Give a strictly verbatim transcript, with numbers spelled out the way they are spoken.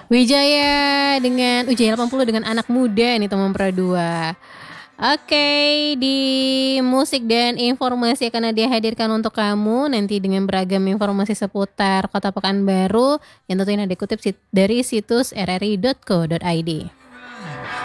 Wijaya dengan Wijaya delapan puluh dengan Anak Muda nih teman Pro dua. Oke, di musik dan informasi akan Nadia hadirkan untuk kamu nanti dengan beragam informasi seputar Kota Pekanbaru yang tentunya Nadia kutip sit- dari situs r r i dot co dot i d.